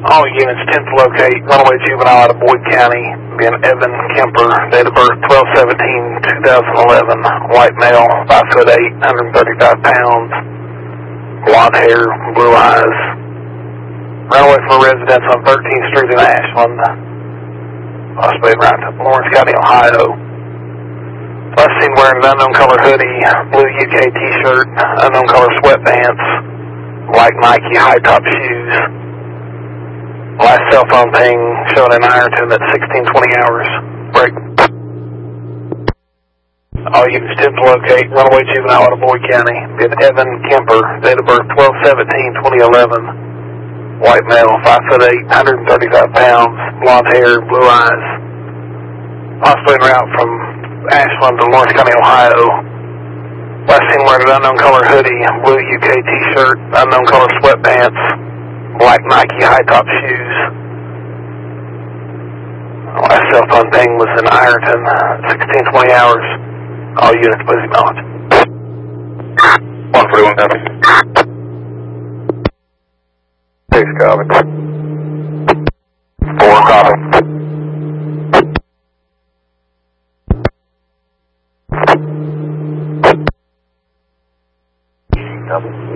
All units 10 to locate runaway juvenile out of Boyd County, being Evan Kemper, date of birth 12/17/2011, white male, 5'8", 135 pounds, blonde hair, blue eyes. Runaway from a residence on 13th Street in Ashland, possibly right to Lawrence County, Ohio. Last seen wearing an unknown color hoodie, blue UK t-shirt, unknown color sweatpants, black Nike high-top shoes. Last cell phone ping shown in Ironton at 16:20 hours. Break. All units 10 to locate runaway juvenile out of Boyd County, being Evan Kemper, date of birth 12/17/2011, white male, 5'8", 135 pounds, blonde hair, blue eyes. Possibly en route from Ashland to Lawrence County, Ohio. Last seen wearing an unknown color hoodie, blue UK t-shirt, unknown color sweatpants, black Nike high-top shoes. Last cell phone ping was in Ironton, 16:20 hours. All units, please acknowledge. 141 copy. 6 copy. 4 copy. Copy.